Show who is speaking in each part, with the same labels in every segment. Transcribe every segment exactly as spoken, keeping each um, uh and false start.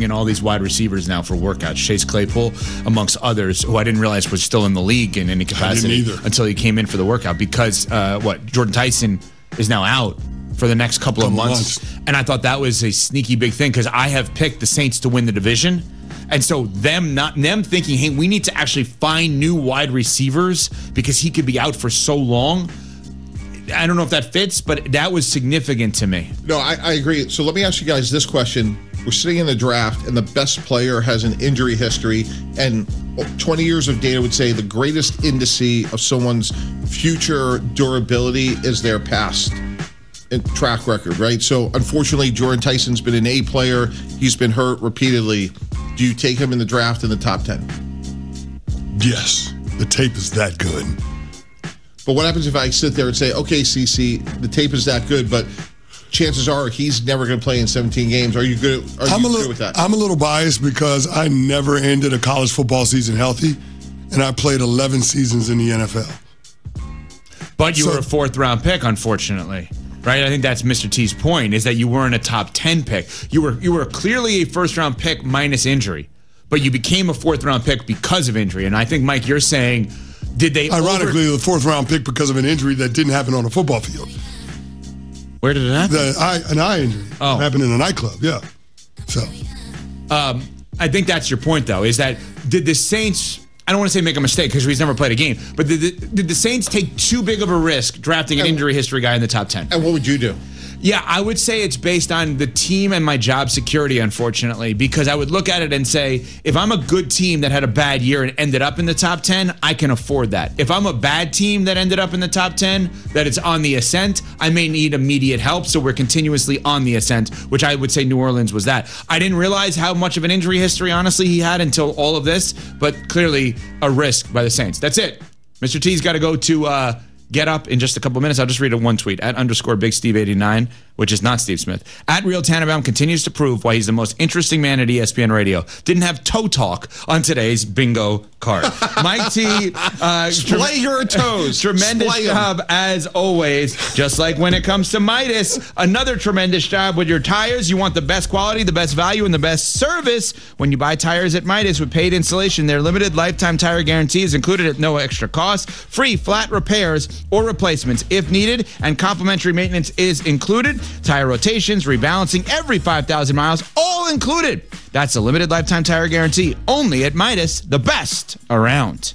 Speaker 1: bring in all these wide receivers now for workouts. Chase Claypool, amongst others, who I didn't realize was still in the league in any capacity until he came in for the workout because, uh, what, Jordan Tyson is now out for the next couple, couple of months. months. And I thought that was a sneaky big thing because I have picked the Saints to win the division. And so them not them thinking, hey, we need to actually find new wide receivers because he could be out for so long. I don't know if that fits, but that was significant to me.
Speaker 2: No, I, I agree. So let me ask you guys this question. We're sitting in the draft, and the best player has an injury history, and twenty years of data would say the greatest indice of someone's future durability is their past track record, right? So unfortunately, Jordan Tyson's been an A player. He's been hurt repeatedly. Do you take him in the draft in the top ten?
Speaker 3: Yes. The tape is that good.
Speaker 2: But what happens if I sit there and say, okay, C C, the tape is that good, but chances are he's never going to play in seventeen games. Are you good, are you
Speaker 3: I'm a
Speaker 2: good
Speaker 3: little,
Speaker 2: with that?
Speaker 3: I'm a little biased because I never ended a college football season healthy, and I played eleven seasons in the N F L.
Speaker 1: But you
Speaker 3: so,
Speaker 1: were a fourth-round pick, unfortunately. Right? I think that's Mister T's point, is that you weren't a top ten pick. You were you were clearly a first-round pick minus injury, but you became a fourth-round pick because of injury. And I think, Mike, you're saying, did they
Speaker 3: Ironically,
Speaker 1: over-
Speaker 3: the fourth-round pick because of an injury that didn't happen on a football field.
Speaker 1: Where did it happen?
Speaker 3: The eye, an eye injury.
Speaker 1: Oh.
Speaker 3: It happened in a nightclub, yeah. So,
Speaker 1: um, I think that's your point, though, is that did the Saints, I don't want to say make a mistake because he's never played a game, but did the, did the Saints take too big of a risk drafting an
Speaker 2: and,
Speaker 1: injury history guy in the top ten?
Speaker 2: And what would you do?
Speaker 1: Yeah, I would say it's based on the team and my job security, unfortunately, because I would look at it and say, if I'm a good team that had a bad year and ended up in the top ten, I can afford that. If I'm a bad team that ended up in the top ten, that it's on the ascent, I may need immediate help, so we're continuously on the ascent, which I would say New Orleans was that. I didn't realize how much of an injury history, honestly, he had until all of this, but clearly a risk by the Saints. That's it. Mister T's got to go to... Uh, Get Up in just a couple minutes. I'll just read a one tweet at underscore Big Steve eighty-nine, which is not Steve Smith. At Real Tannenbaum continues to prove why he's the most interesting man at E S P N Radio. Didn't have toe talk on today's bingo card. Mike T. Uh,
Speaker 2: Splay tre- your toes.
Speaker 1: Tremendous
Speaker 2: Splay
Speaker 1: job
Speaker 2: them.
Speaker 1: as always. Just like when it comes to Midas, another tremendous job with your tires. You want the best quality, the best value, and the best service when you buy tires at Midas with paid installation. Their limited lifetime tire guarantee is included at no extra cost. Free flat repairs or replacements if needed, and complimentary maintenance is included. Tire rotations, rebalancing every five thousand miles, all included. That's a limited lifetime tire guarantee only at Midas, the best around.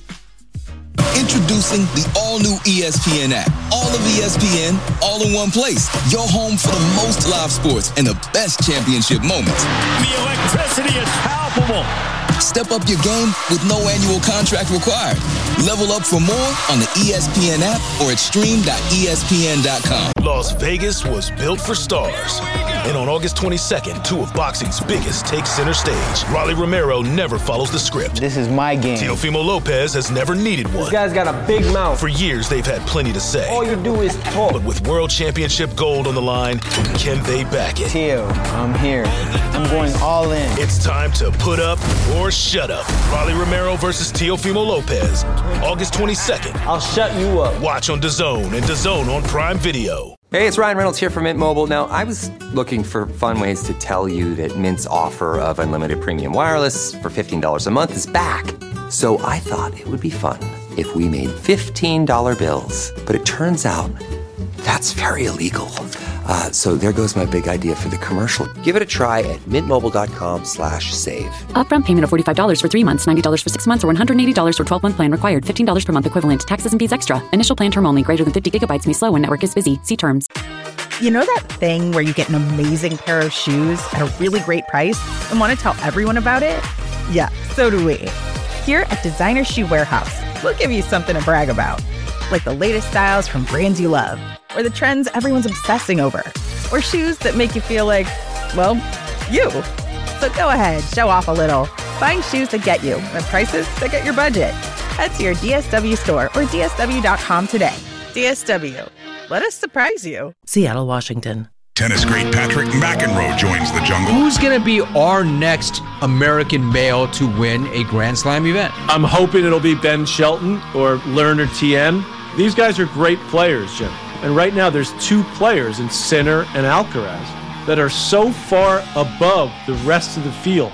Speaker 4: Introducing the all-new E S P N app. All of E S P N, all in one place. Your home for the most live sports and the best championship moments.
Speaker 5: The electricity is palpable.
Speaker 4: Step up your game with no annual contract required. Level up for more on the E S P N app or at stream dot E S P N dot com.
Speaker 6: Las Vegas was built for stars. And on August twenty-second, two of boxing's biggest take center stage. Rolly Romero never follows the script.
Speaker 7: This is my game.
Speaker 6: Teofimo Lopez has never needed one.
Speaker 7: This guy's got a big mouth.
Speaker 6: For years, they've had plenty to say.
Speaker 7: All you do is talk.
Speaker 6: But with World Championship gold on the line, can they back it?
Speaker 7: Teo, I'm here. I'm going all in.
Speaker 6: It's time to put up or shut up. Rolly Romero versus Teofimo Lopez. August twenty-second.
Speaker 7: I'll shut you up.
Speaker 6: Watch on DAZN and DAZN on Prime Video.
Speaker 8: Hey, it's Ryan Reynolds here from Mint Mobile. Now, I was looking for fun ways to tell you that Mint's offer of unlimited premium wireless for fifteen dollars a month is back. So I thought it would be fun if we made fifteen dollar bills. But it turns out that's very illegal. Uh, so there goes my big idea for the commercial. Give it a try at mintmobile.com slash save.
Speaker 9: Upfront payment of forty-five dollars for three months, ninety dollars for six months, or one hundred eighty dollars for twelve-month plan required. fifteen dollars per month equivalent. Taxes and fees extra. Initial plan term only. Greater than fifty gigabytes may slow when network is busy. See terms.
Speaker 10: You know that thing where you get an amazing pair of shoes at a really great price and want to tell everyone about it? Yeah, so do we. Here at Designer Shoe Warehouse, we'll give you something to brag about. Like the latest styles from brands you love, or the trends everyone's obsessing over, or shoes that make you feel like, well, you. So go ahead, show off a little. Find shoes that get you at prices that get your budget. Head to your D S W store or D S W dot com today. D S W. Let us surprise you.
Speaker 11: Seattle, Washington.
Speaker 12: Tennis great Patrick McEnroe joins the jungle.
Speaker 13: Who's going to be our next American male to win a Grand Slam event?
Speaker 14: I'm hoping it'll be Ben Shelton or Lerner T M. These guys are great players, Jim. And right now there's two players in Sinner and Alcaraz that are so far above the rest of the field.